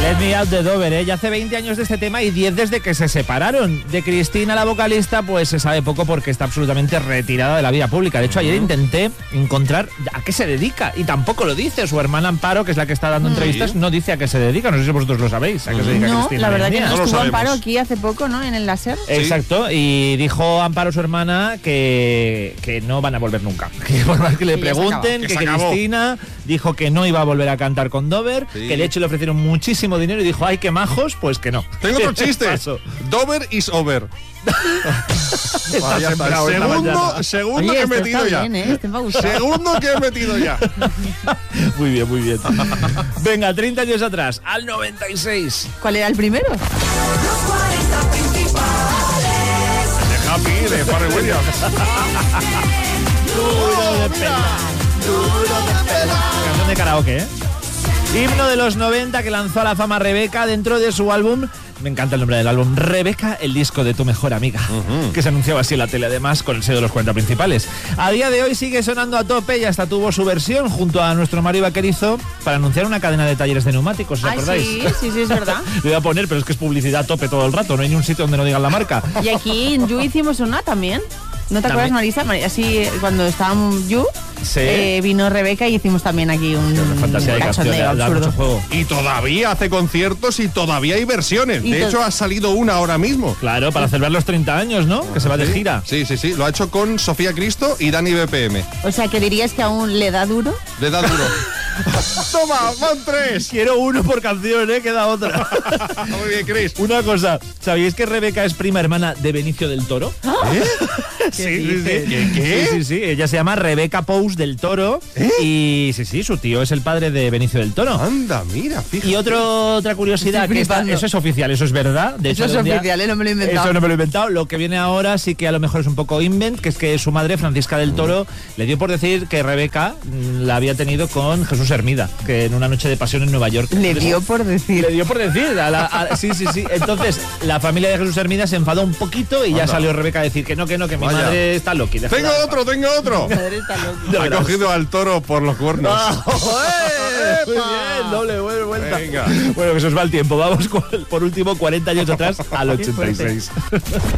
Let Me Out de Dover, ¿eh? Ya hace 20 años de este tema y 10 desde que se separaron. De Cristina, la vocalista, pues se sabe poco porque está absolutamente retirada de la vida pública. De hecho, ayer intenté encontrar a qué se dedica y tampoco lo dice. Su hermana Amparo, que es la que está dando entrevistas, no dice a qué se dedica. No sé si vosotros lo sabéis. ¿A qué se dedica Cristina? La verdad que no estuvo sabemos. Amparo aquí hace poco, ¿no? En el láser. Exacto, y dijo Amparo, su hermana, que no van a volver nunca. Que por más que le pregunten, que Cristina dijo que no iba a volver a cantar con Dover, que de hecho le ofrecieron muchísimo dinero y dijo, ay, qué majos, pues que no. Tengo otro chiste. Dover is over. Segundo Oye, que he metido ya. Bien, ¿eh? Segundo que he metido ya. Muy bien, muy bien. Venga, 30 años atrás, al 96. ¿Cuál era el primero? De Happy, de Pharrell Williams. Canción de karaoke, ¿eh? Himno de los 90 que lanzó a la fama Rebeca dentro de su álbum, me encanta el nombre del álbum, Rebeca, el disco de tu mejor amiga, que se anunciaba así en la tele, además con el sello de los 40 principales. A día de hoy sigue sonando a tope y hasta tuvo su versión junto a nuestro Mario Vaquerizo para anunciar una cadena de talleres de neumáticos, ¿os acordáis? Sí, es verdad. Lo iba a poner, pero es que es publicidad a tope todo el rato, no hay ni un sitio donde no digan la marca. Y aquí en You hicimos una también. ¿No te acuerdas, Marisa? Así, cuando estábamos en You, vino Rebeca y hicimos también aquí un fantasía de cachondeo absurdo. Juego. Y todavía hace conciertos y todavía hay versiones. De hecho, ha salido una ahora mismo. Claro, para celebrar los 30 años, ¿no? Que se va de gira. Sí. Lo ha hecho con Sofía Cristo y Dani BPM. O sea, que dirías que aún le da duro. Le da duro. Toma, van 3. Quiero uno por canción, queda otra. Muy bien, Chris. Una cosa, ¿sabíais que Rebeca es prima hermana de Benicio del Toro? Sí. Sí. Ella se llama Rebeca Pous del Toro. Y sí, su tío es el padre de Benicio del Toro. Anda, mira, fíjate. Y otra curiosidad, que eso es oficial, eso es verdad. De hecho, eso es oficial, no me lo he inventado. Eso no me lo he inventado. Lo que viene ahora sí que a lo mejor es un poco invent, que es que su madre, Francisca del Toro, le dio por decir que Rebeca la había tenido con Jesús Hermida, que en una noche de pasión en Nueva York. Le dio por decir. Sí. Entonces, la familia de Jesús Hermida se enfadó un poquito y ya salió Rebeca a decir que no, que mi madre está loqui. Tengo otro. Mi madre está loca. Ha cogido al toro por los cuernos. Muy bien, doble vuelta. Venga. Bueno, que se os va el tiempo. Vamos por último 40 años atrás al 86.